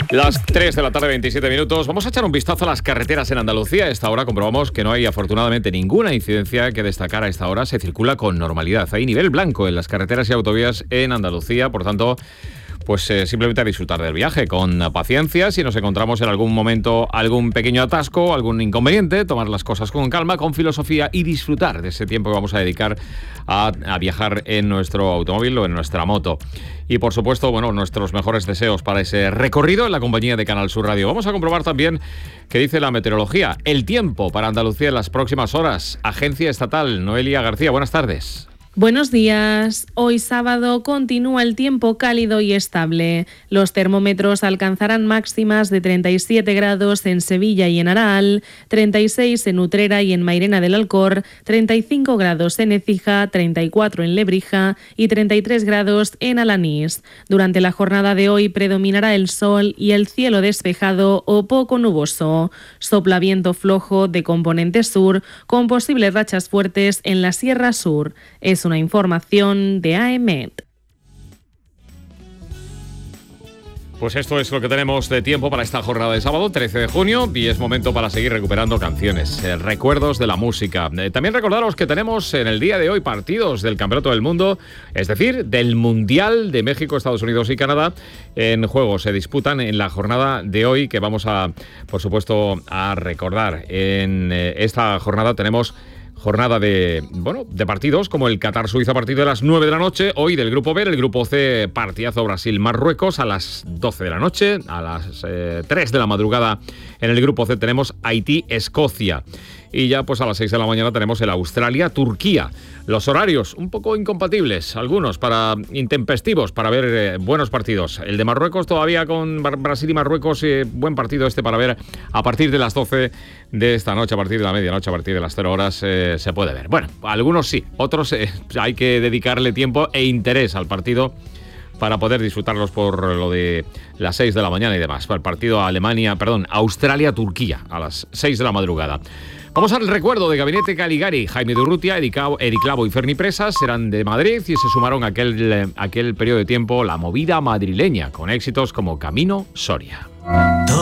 Las 3 de la tarde, 27 minutos. Vamos a echar un vistazo a las carreteras en Andalucía. A esta hora comprobamos que no hay afortunadamente ninguna incidencia que destacar. A esta hora se circula con normalidad. Hay nivel blanco en las carreteras y autovías en Andalucía. Por tanto, pues simplemente a disfrutar del viaje con paciencia. Si nos encontramos en algún momento algún pequeño atasco, algún inconveniente, tomar las cosas con calma, con filosofía y disfrutar de ese tiempo que vamos a dedicar a viajar en nuestro automóvil o en nuestra moto. Y por supuesto, bueno, nuestros mejores deseos para ese recorrido en la compañía de Canal Sur Radio. Vamos a comprobar también qué dice la meteorología. El tiempo para Andalucía en las próximas horas. Agencia Estatal, Noelia García, buenas tardes. Buenos días. Hoy sábado continúa el tiempo cálido y estable. Los termómetros alcanzarán máximas de 37 grados en Sevilla y en Araal, 36 en Utrera y en Mairena del Alcor, 35 grados en Écija, 34 en Lebrija y 33 grados en Alanís. Durante la jornada de hoy predominará el sol y el cielo despejado o poco nuboso. Sopla viento flojo de componente sur con posibles rachas fuertes en la Sierra Sur. Es una información de AEMET. Pues esto es lo que tenemos de tiempo para esta jornada de sábado, 13 de junio, y es momento para seguir recuperando canciones, recuerdos de la música. También recordaros que tenemos en el día de hoy partidos del Campeonato del Mundo, es decir, del Mundial de México, Estados Unidos y Canadá en juego. Se disputan en la jornada de hoy, que vamos a, por supuesto, a recordar. En esta jornada tenemos jornada de partidos como el Qatar-Suiza, partido de las 9 de la noche. Hoy del Grupo B, el Grupo C, partidazo Brasil-Marruecos a las 12 de la noche. A las 3 de la madrugada en el Grupo C tenemos Haití-Escocia. Y ya pues a las 6 de la mañana tenemos el Australia-Turquía. Los horarios un poco incompatibles, algunos intempestivos para ver buenos partidos. El de Marruecos todavía con Brasil y Marruecos, buen partido este para ver a partir de las 12 de esta noche, a partir de la medianoche, a partir de las 0 horas se puede ver. Bueno, algunos sí, otros hay que dedicarle tiempo e interés al partido para poder disfrutarlos por lo de las 6 de la mañana y demás. El partido Australia-Turquía a las 6 de la madrugada. Vamos al recuerdo de Gabinete Caligari. Jaime de Urrutia, Eric Clavo y Ferni Presas eran de Madrid y se sumaron a aquel periodo de tiempo la movida madrileña, con éxitos como Camino Soria.